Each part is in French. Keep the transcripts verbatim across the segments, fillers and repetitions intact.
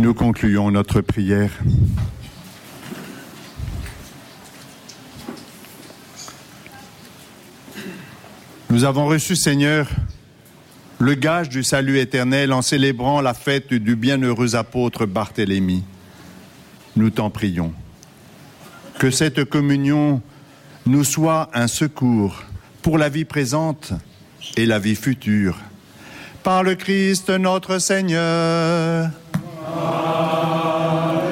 Nous concluons notre prière. Nous avons reçu, Seigneur, le gage du salut éternel en célébrant la fête du bienheureux apôtre Barthélemy. Nous t'en prions. Que cette communion nous soit un secours pour la vie présente et la vie future. Par le Christ notre Seigneur. Amen.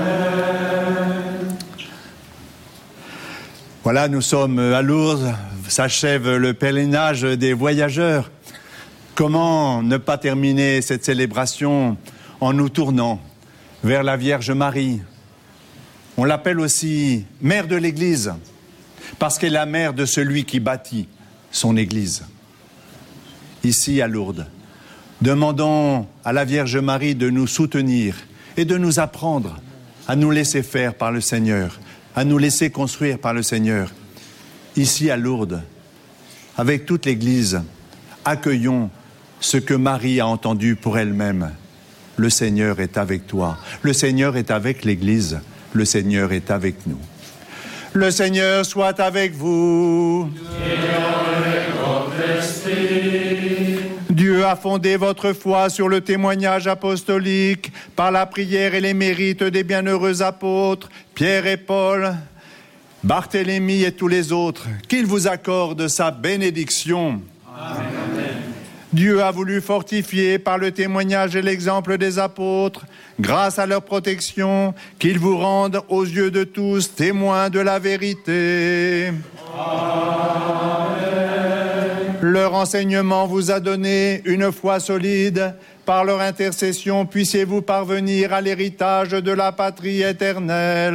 Voilà, nous sommes à Lourdes, s'achève le pèlerinage des voyageurs. Comment ne pas terminer cette célébration en nous tournant vers la Vierge Marie? On l'appelle aussi mère de l'Église, parce qu'elle est la mère de celui qui bâtit son Église. Ici à Lourdes, demandons à la Vierge Marie de nous soutenir et de nous apprendre à nous laisser faire par le Seigneur, à nous laisser construire par le Seigneur. Ici à Lourdes, avec toute l'Église, accueillons ce que Marie a entendu pour elle-même. Le Seigneur est avec toi, le Seigneur est avec l'Église, le Seigneur est avec nous. Le Seigneur soit avec vous. Et avec votre esprit. Dieu a fondé votre foi sur le témoignage apostolique, par la prière et les mérites des bienheureux apôtres, Pierre et Paul, Barthélemy et tous les autres, qu'il vous accorde sa bénédiction. Amen. Dieu a voulu fortifier par le témoignage et l'exemple des apôtres, grâce à leur protection, qu'il vous rende aux yeux de tous témoins de la vérité. Amen. Leur enseignement vous a donné une foi solide. Par leur intercession, puissiez-vous parvenir à l'héritage de la patrie éternelle.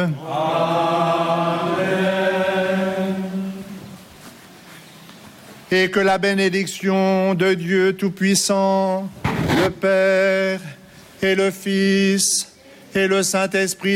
Amen. Et que la bénédiction de Dieu Tout-Puissant, le Père et le Fils et le Saint-Esprit